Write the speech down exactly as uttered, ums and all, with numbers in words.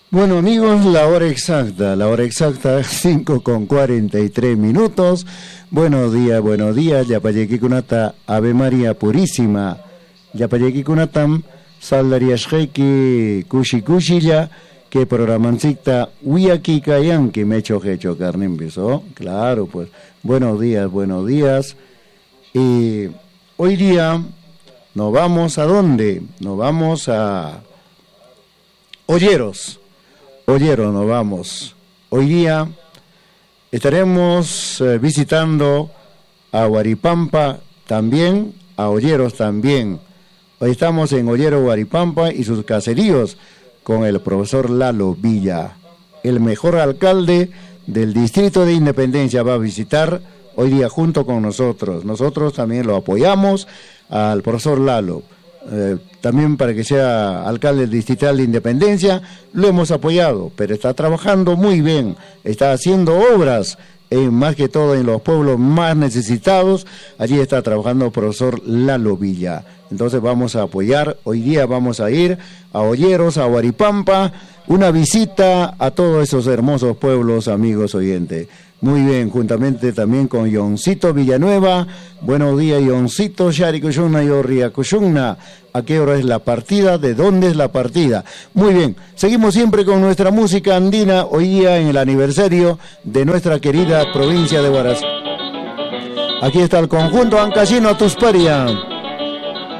Bueno amigos, la hora exacta, la hora exacta, cinco con cuarenta y tres minutos. Buenos días, buenos días, Yapayequi Kunata, Ave María Purísima. Yapayequi Kunatam, Saldariasheki, Kushi Kushilla, que programancita, Uyaki Kayan, que me echo hecho carne empezó. Claro, pues, buenos días, buenos días. Y hoy día nos vamos a dónde? Nos vamos a Olleros. Olleros nos vamos. Hoy día estaremos eh, visitando a Huaripampa también, a Olleros también. Hoy estamos en Olleros, Huaripampa y sus caseríos con el profesor Lalo Villa, el mejor alcalde del distrito de Independencia. Va a visitar hoy día junto con nosotros. Nosotros también lo apoyamos al profesor Lalo. Eh, también para que sea alcalde del distrital de Independencia, lo hemos apoyado, pero está trabajando muy bien, está haciendo obras, eh, más que todo en los pueblos más necesitados. Allí está trabajando el profesor Lalo Villa. Entonces vamos a apoyar, hoy día vamos a ir a Olleros, a Huaripampa, una visita a todos esos hermosos pueblos, amigos oyentes. Muy bien, juntamente también con Yoncito Villanueva. Buenos días, Yoncito, Shari Kushuna y Orria Kushuna. ¿A qué hora es la partida? ¿De dónde es la partida? Muy bien, seguimos siempre con nuestra música andina, hoy día en el aniversario de nuestra querida provincia de Huaraz. Aquí está el conjunto Ancashino Tusparia.